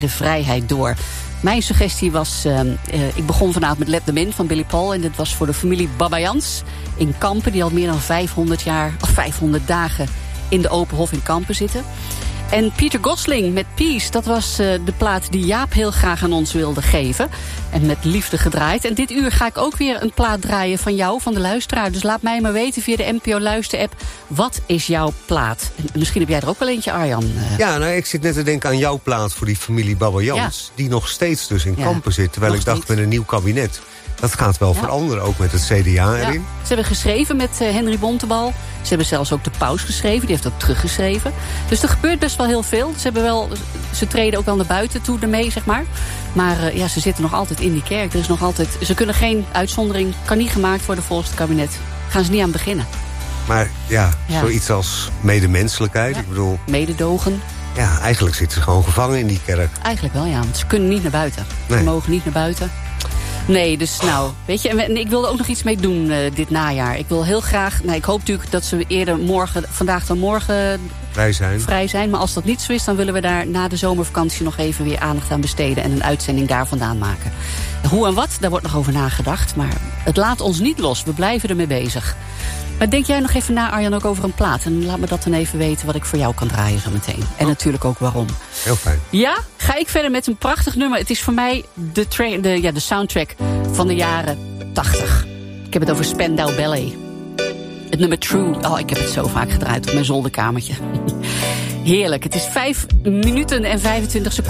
de vrijheid door. Mijn suggestie was, ik begon vanavond met Let Them In van Billy Paul. En dit was voor de familie Babayans in Kampen, die al meer dan 500 dagen in de Open Hof in Kampen zitten. En Peter Gosling met Peace, dat was de plaat die Jaap heel graag aan ons wilde geven. En met liefde gedraaid. En dit uur ga ik ook weer een plaat draaien van jou, van de luisteraar. Dus laat mij maar weten via de NPO Luister-app. Wat is jouw plaat? En misschien heb jij er ook wel eentje, Arjan. Ja, nou, ik zit net te denken aan jouw plaat voor die familie Babayans. Ja. Die nog steeds dus in Kampen zit. Terwijl ik dacht, met een nieuw kabinet, dat gaat wel veranderen, ook met het CDA erin. Ze hebben geschreven met Henry Bontebal. Ze hebben zelfs ook de paus geschreven, die heeft ook teruggeschreven. Dus er gebeurt best wel heel veel. Ze treden ook wel naar buiten toe ermee, zeg maar. Maar ze zitten nog altijd in die kerk. Er is nog altijd, ze kunnen geen uitzondering, kan niet gemaakt worden volgens het kabinet. Gaan ze niet aan beginnen. Maar zoiets als medemenselijkheid, ik bedoel, mededogen. Ja, eigenlijk zitten ze gewoon gevangen in die kerk. Eigenlijk wel, ja, want ze kunnen niet naar buiten. Nee. Ze mogen niet naar buiten. Nee, dus weet je, en ik wil er ook nog iets mee doen dit najaar. Ik wil heel graag, ik hoop natuurlijk dat ze eerder vandaag dan morgen vrij zijn. Maar als dat niet zo is, dan willen we daar na de zomervakantie nog even weer aandacht aan besteden en een uitzending daar vandaan maken. Hoe en wat, daar wordt nog over nagedacht. Maar het laat ons niet los, we blijven ermee bezig. Maar denk jij nog even na, Arjan, ook over een plaat? En laat me dat dan even weten wat ik voor jou kan draaien zo meteen. En natuurlijk ook waarom. Heel fijn. Ja, ga ik verder met een prachtig nummer. Het is voor mij de soundtrack van de jaren 80. Ik heb het over Spandau Ballet. Het nummer True. Oh, ik heb het zo vaak gedraaid op mijn zolderkamertje. Heerlijk. Het is 5 minuten en 25 seconden.